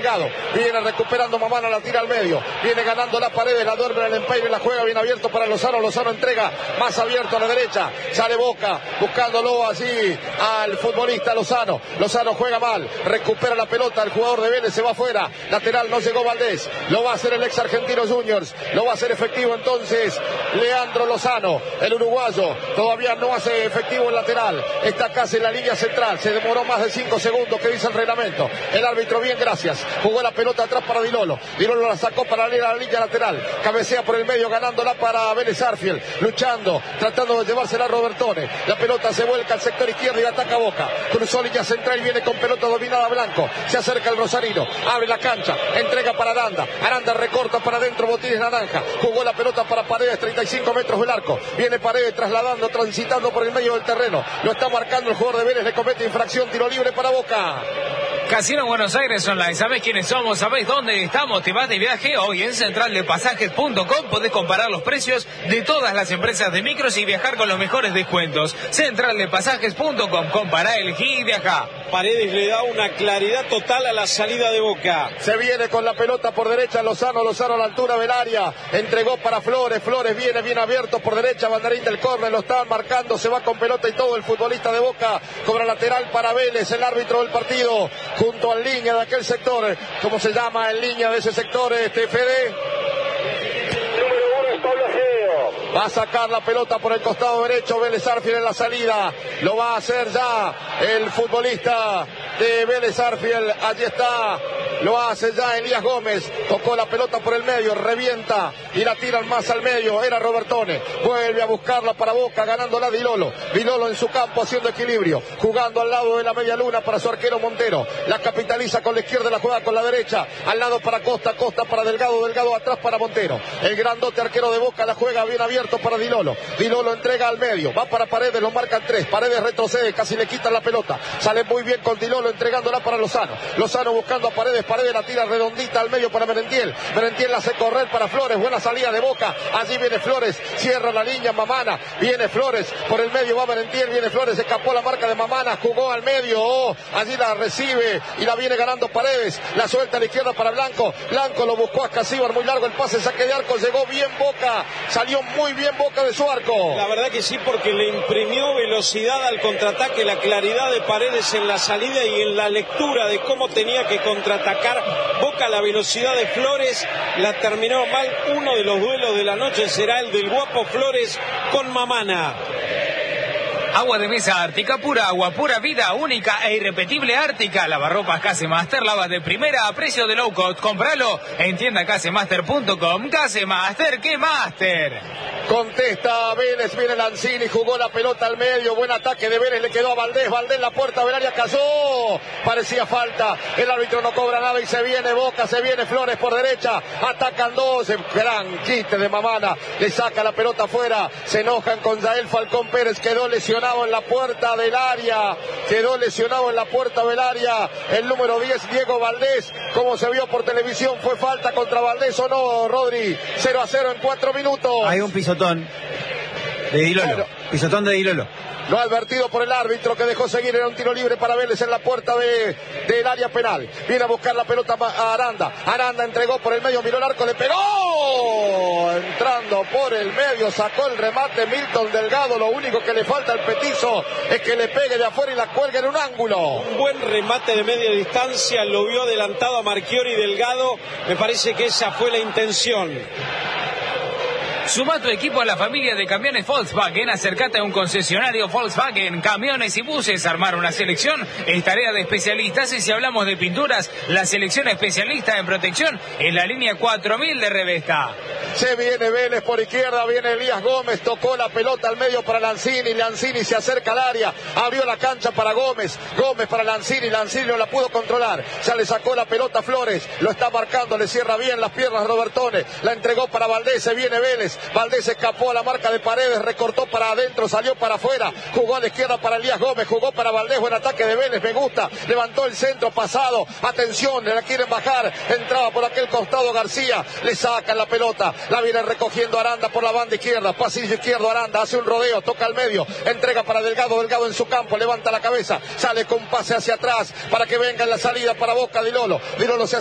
Delgado, viene recuperando Mamana, la tira al medio, viene ganando la pared, la duerme en el empeine, la juega bien abierto para Lozano, Lozano entrega más abierto a la derecha, sale Boca, buscándolo así al futbolista Lozano, Lozano juega mal, recupera la pelota, el jugador de Vélez se va afuera, lateral no llegó Valdés, lo va a hacer el ex Argentinos Juniors, lo va a hacer efectivo entonces Leandro Lozano, el uruguayo, todavía no hace efectivo el lateral, está casi en la línea central, se demoró más de 5 segundos que dice el reglamento, el árbitro bien, gracias, jugó la pelota atrás para Dilolo, Dilolo la sacó para la línea lateral, cabecea por el medio ganándola para Vélez Sarsfield, luchando, tratando de llevársela a Robertone, la pelota se vuelca al sector izquierdo y ataca Boca, cruzó línea central y viene con pelota dominada Blanco, se acerca el rosarino, abre la cancha, entrega para Aranda, Aranda recorta para adentro, Botines naranja, jugó la pelota para Paredes, 35 metros del arco, viene Paredes trasladando, transitando por el medio del terreno, lo está marcando el jugador de Vélez, le comete infracción, tiro libre para Boca. Casino Buenos Aires Online, ¿sabés quiénes somos? ¿Sabés dónde estamos? ¿Te vas de viaje? Hoy en centraldepasajes.com podés comparar los precios de todas las empresas de micros y viajar con los mejores descuentos. Centraldepasajes.com, compará, elegí y viajá. Paredes le da una claridad total a la salida de Boca. Se viene con la pelota por derecha Lozano, Lozano a la altura del área, entregó para Flores, Flores viene bien abierto por derecha, banderín del córner, lo están marcando, se va con pelota y todo el futbolista de Boca, cobra lateral para Vélez, el árbitro del partido, junto al línea de aquel sector, ¿cómo se llama el línea de ese sector, Fede? Va a sacar la pelota por el costado derecho Vélez Sarsfield en la salida. Lo va a hacer ya el futbolista de Vélez Sarsfield. Allí está. Lo hace ya Elías Gómez. Tocó la pelota por el medio. Revienta y la tiran más al medio. Era Robertone. Vuelve a buscarla para Boca. Ganándola Dilolo. Dilolo en su campo haciendo equilibrio. Jugando al lado de la media luna para su arquero Montero. La capitaliza con la izquierda, la juega con la derecha. Al lado para Costa. Costa para Delgado. Delgado atrás para Montero. El grandote arquero de Boca la juega bien abierto para Dilolo, Dilolo entrega al medio, va para Paredes, lo marcan 3, Paredes retrocede, casi le quitan la pelota, sale muy bien con Dilolo entregándola para Lozano, Lozano buscando a Paredes, Paredes la tira redondita al medio para Merentiel, Merentiel la hace correr para Flores, buena salida de Boca, allí viene Flores, cierra la línea Mamana, viene Flores, por el medio va Merentiel, viene Flores, escapó la marca de Mamana, jugó al medio, allí la recibe y la viene ganando Paredes, la suelta a la izquierda para Blanco, Blanco lo buscó a Casíbar, muy largo el pase, saque de arco, llegó bien Boca, salió muy bien Boca de su arco. La verdad que sí, porque le imprimió velocidad al contraataque, la claridad de Paredes en la salida y en la lectura de cómo tenía que contraatacar Boca. La velocidad de Flores la terminó mal. Uno de los duelos de la noche será el del guapo Flores con Mamana. Agua de mesa Ártica, pura agua, pura vida, única e irrepetible Ártica. Lavarropas Casemaster, lava de primera a precio de low cost. Compralo en tiendacasemaster.com. Casemaster, ¿qué Master? Contesta Vélez, viene Lanzini, jugó la pelota al medio, buen ataque de Vélez, le quedó a Valdés, Valdés la puerta del área cayó, parecía falta, el árbitro no cobra nada y se viene Boca, se viene Flores por derecha, atacan dos, gran quite de Mamana, le saca la pelota afuera, se enojan con Yael Falcón Pérez, quedó lesionado en la puerta del área, el número 10 Diego Valdés, como se vio por televisión, ¿fue falta contra Valdés o no, Rodri? 0-0 en 4 minutos. Hay un pisotón de Dilolo, bueno, pisotón de Dilolo. Lo ha advertido por el árbitro que dejó seguir, era un tiro libre para Vélez en la puerta del área penal. Viene a buscar la pelota a Aranda. Aranda entregó por el medio, miró el arco, le pegó. Entrando por el medio, sacó el remate Milton Delgado. Lo único que le falta al petizo es que le pegue de afuera y la cuelgue en un ángulo. Un buen remate de media distancia, lo vio adelantado a Marchiori Delgado. Me parece que esa fue la intención. Suma tu equipo a la familia de camiones Volkswagen, acércate a un concesionario Volkswagen, camiones y buses, armar una selección es tarea de especialistas y si hablamos de pinturas, la selección especialista en protección es la línea 4000 de Revesta. Se viene Vélez por izquierda, viene Elías Gómez, tocó la pelota al medio para Lanzini, Lanzini se acerca al área, abrió la cancha para Gómez, Gómez para Lanzini, Lanzini no la pudo controlar, ya le sacó la pelota a Flores, lo está marcando, le cierra bien las piernas Robertone, la entregó para Valdés, se viene Vélez, Valdés escapó a la marca de Paredes, recortó para adentro, salió para afuera, jugó a la izquierda para Elías Gómez, jugó para Valdés, buen ataque de Vélez, me gusta, levantó el centro pasado, atención, le la quieren bajar, entraba por aquel costado García, le sacan la pelota, la viene recogiendo Aranda por la banda izquierda, pasillo izquierdo Aranda, hace un rodeo, toca al medio, entrega para Delgado, Delgado en su campo, levanta la cabeza, sale con pase hacia atrás, para que venga en la salida para Boca Dilolo, Dilolo se